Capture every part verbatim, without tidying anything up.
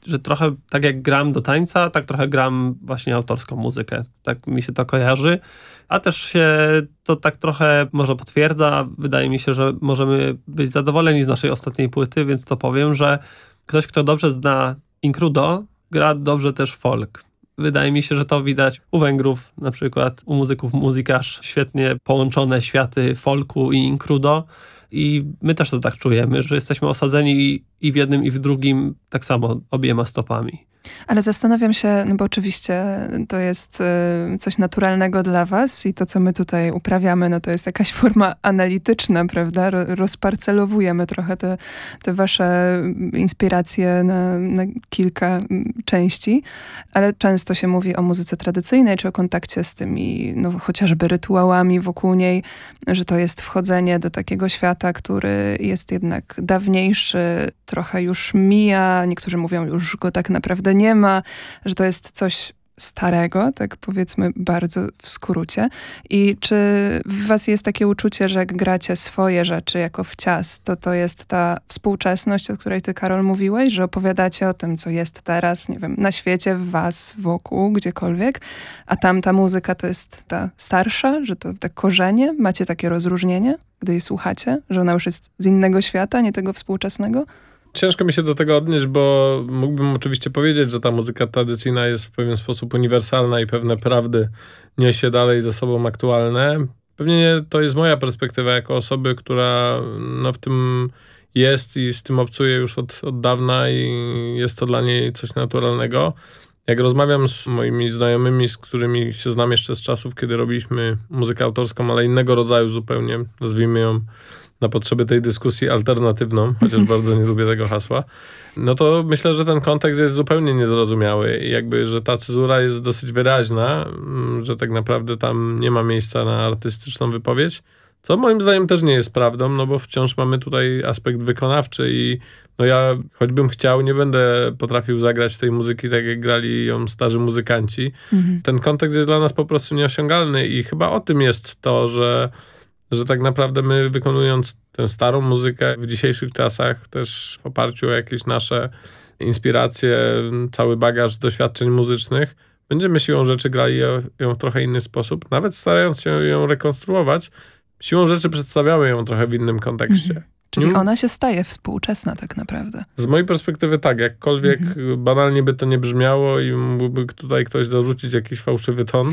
że trochę tak jak gram do tańca, tak trochę gram właśnie autorską muzykę. Tak mi się to kojarzy. A też się to tak trochę może potwierdza. Wydaje mi się, że możemy być zadowoleni z naszej ostatniej płyty, więc to powiem, że ktoś, kto dobrze zna Inkrudo, gra dobrze też folk. Wydaje mi się, że to widać u Węgrów, na przykład u muzyków Muzykarz, świetnie połączone światy folku i Inkrudo. I my też to tak czujemy, że jesteśmy osadzeni i w jednym, i w drugim tak samo obiema stopami. Ale zastanawiam się, no bo oczywiście to jest y, coś naturalnego dla was i to, co my tutaj uprawiamy, no to jest jakaś forma analityczna, prawda? Ro, rozparcelowujemy trochę te, te wasze inspiracje na, na kilka części, ale często się mówi o muzyce tradycyjnej, czy o kontakcie z tymi, no chociażby rytuałami wokół niej, że to jest wchodzenie do takiego świata, który jest jednak dawniejszy, trochę już mija, niektórzy mówią, już go tak naprawdę nie ma, że to jest coś starego, tak powiedzmy bardzo w skrócie. I czy w was jest takie uczucie, że jak gracie swoje rzeczy jako wcias, to to jest ta współczesność, o której ty, Karol, mówiłeś, że opowiadacie o tym, co jest teraz, nie wiem, na świecie, w was, wokół, gdziekolwiek, a tamta muzyka to jest ta starsza, że to te korzenie, macie takie rozróżnienie, gdy jej słuchacie, że ona już jest z innego świata, nie tego współczesnego? Ciężko mi się do tego odnieść, bo mógłbym oczywiście powiedzieć, że ta muzyka tradycyjna jest w pewien sposób uniwersalna i pewne prawdy niesie dalej ze sobą aktualne. Pewnie to jest moja perspektywa jako osoby, która no, w tym jest i z tym obcuje już od, od dawna i jest to dla niej coś naturalnego. Jak rozmawiam z moimi znajomymi, z którymi się znam jeszcze z czasów, kiedy robiliśmy muzykę autorską, ale innego rodzaju zupełnie, nazwijmy ją na potrzeby tej dyskusji alternatywną, chociaż bardzo nie lubię tego hasła, no to myślę, że ten kontekst jest zupełnie niezrozumiały i jakby, że ta cezura jest dosyć wyraźna, że tak naprawdę tam nie ma miejsca na artystyczną wypowiedź, co moim zdaniem też nie jest prawdą, no bo wciąż mamy tutaj aspekt wykonawczy i no ja choćbym chciał, nie będę potrafił zagrać tej muzyki tak jak grali ją starzy muzykanci. Mhm. Ten kontekst jest dla nas po prostu nieosiągalny i chyba o tym jest to, że że tak naprawdę my wykonując tę starą muzykę w dzisiejszych czasach, też w oparciu o jakieś nasze inspiracje, cały bagaż doświadczeń muzycznych, będziemy siłą rzeczy grali ją w trochę inny sposób. Nawet starając się ją rekonstruować, siłą rzeczy przedstawiamy ją trochę w innym kontekście. Mhm. Czyli hmm. ona się staje współczesna tak naprawdę. Z mojej perspektywy tak, jakkolwiek mhm. banalnie by to nie brzmiało i mógłby tutaj ktoś zarzucić jakiś fałszywy ton,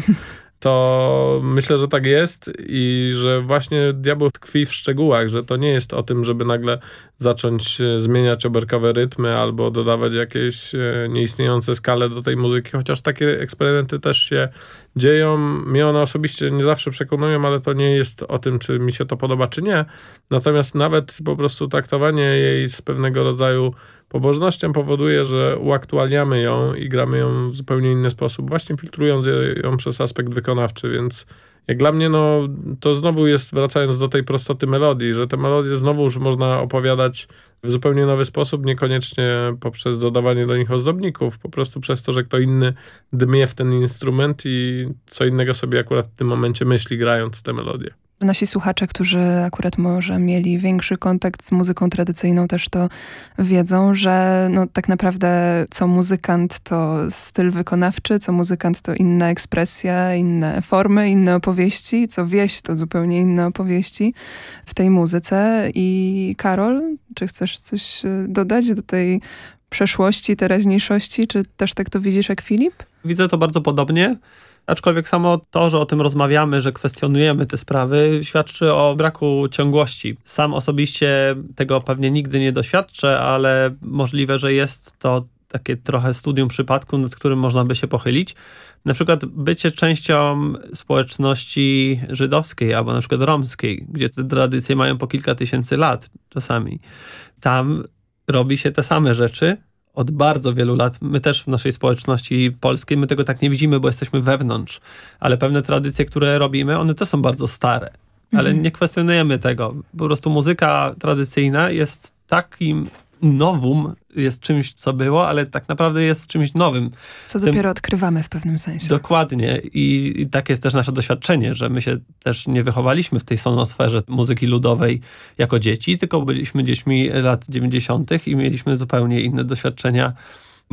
to myślę, że tak jest i że właśnie diabeł tkwi w szczegółach, że to nie jest o tym, żeby nagle zacząć zmieniać oberkowe rytmy albo dodawać jakieś nieistniejące skale do tej muzyki, chociaż takie eksperymenty też się dzieją. Mnie one osobiście nie zawsze przekonują, ale to nie jest o tym, czy mi się to podoba, czy nie. Natomiast nawet po prostu traktowanie jej z pewnego rodzaju pobożnością powoduje, że uaktualniamy ją i gramy ją w zupełnie inny sposób, właśnie filtrując ją przez aspekt wykonawczy, więc jak dla mnie, no to znowu jest, wracając do tej prostoty melodii, że te melodie znowu już można opowiadać w zupełnie nowy sposób, niekoniecznie poprzez dodawanie do nich ozdobników, po prostu przez to, że kto inny dmie w ten instrument i co innego sobie akurat w tym momencie myśli, grając te melodie. Nasi słuchacze, którzy akurat może mieli większy kontakt z muzyką tradycyjną, też to wiedzą, że no, tak naprawdę co muzykant to styl wykonawczy, co muzykant to inna ekspresja, inne formy, inne opowieści, co wieś to zupełnie inne opowieści w tej muzyce. I Karol, czy chcesz coś dodać do tej przeszłości, teraźniejszości, czy też tak to widzisz jak Filip? Widzę to bardzo podobnie. Aczkolwiek samo to, że o tym rozmawiamy, że kwestionujemy te sprawy, świadczy o braku ciągłości. Sam osobiście tego pewnie nigdy nie doświadczę, ale możliwe, że jest to takie trochę studium przypadku, nad którym można by się pochylić. Na przykład bycie częścią społeczności żydowskiej albo na przykład romskiej, gdzie te tradycje mają po kilka tysięcy lat czasami. Tam robi się te same rzeczy od bardzo wielu lat. My też w naszej społeczności polskiej, my tego tak nie widzimy, bo jesteśmy wewnątrz. Ale pewne tradycje, które robimy, one też są bardzo stare. Ale mhm. nie kwestionujemy tego. Po prostu muzyka tradycyjna jest takim nowum, jest czymś, co było, ale tak naprawdę jest czymś nowym. Co dopiero Tym... odkrywamy w pewnym sensie. Dokładnie. I, I tak jest też nasze doświadczenie, że my się też nie wychowaliśmy w tej sonosferze muzyki ludowej jako dzieci, tylko byliśmy dziećmi lat dziewięćdziesiątych i mieliśmy zupełnie inne doświadczenia